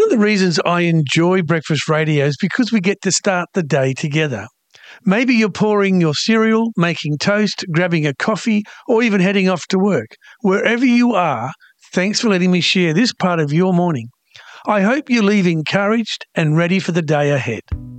of the reasons I enjoy breakfast radio is because we get to start the day together. Maybe you're pouring your cereal, making toast, grabbing a coffee, or even heading off to work. Wherever you are, thanks for letting me share this part of your morning. I hope you leave encouraged and ready for the day ahead.